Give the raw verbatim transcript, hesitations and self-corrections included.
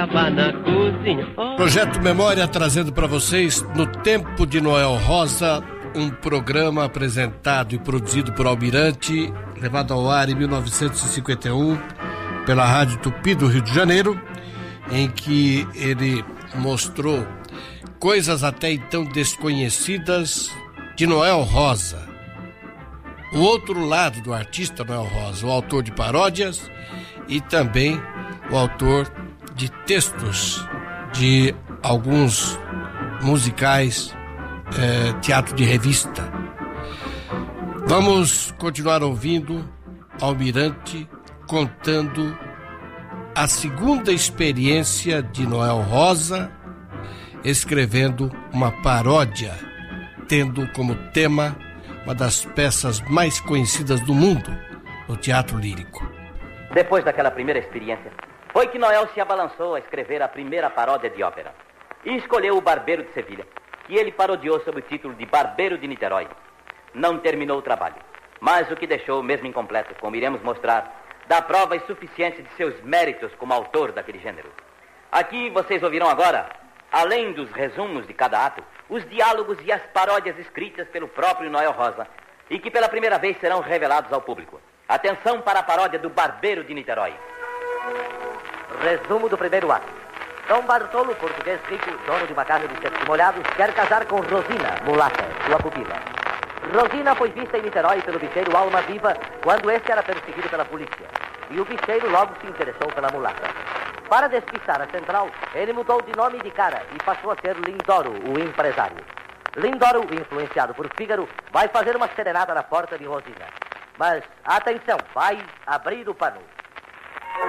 Projeto Memória trazendo para vocês, no tempo de Noel Rosa, um programa apresentado e produzido por Almirante, levado ao ar em mil novecentos e cinquenta e um pela Rádio Tupi do Rio de Janeiro, em que ele mostrou coisas até então desconhecidas de Noel Rosa. O outro lado do artista Noel Rosa, o autor de paródias e também o autor de textos de alguns musicais, eh, teatro de revista. Vamos continuar ouvindo Almirante contando a segunda experiência de Noel Rosa, escrevendo uma paródia, tendo como tema uma das peças mais conhecidas do mundo no teatro lírico. Depois daquela primeira experiência, foi que Noel se abalançou a escrever a primeira paródia de ópera. E escolheu o Barbeiro de Sevilha, que ele parodiou sob o título de Barbeiro de Niterói. Não terminou o trabalho, mas o que deixou mesmo incompleto, como iremos mostrar, dá prova insuficiente de seus méritos como autor daquele gênero. Aqui vocês ouvirão agora, além dos resumos de cada ato, os diálogos e as paródias escritas pelo próprio Noel Rosa, e que pela primeira vez serão revelados ao público. Atenção para a paródia do Barbeiro de Niterói. Resumo do primeiro ato. Dom Bartolo, português rico, dono de uma casa de secos molhados, quer casar com Rosina, mulata, sua pupila. Rosina foi vista em Niterói pelo bicheiro Alma Viva quando este era perseguido pela polícia. E o bicheiro logo se interessou pela mulata. Para despistar a central, ele mudou de nome e de cara e passou a ser Lindoro, o empresário. Lindoro, influenciado por Fígaro, vai fazer uma serenata na porta de Rosina. Mas, atenção, vai abrir o pano.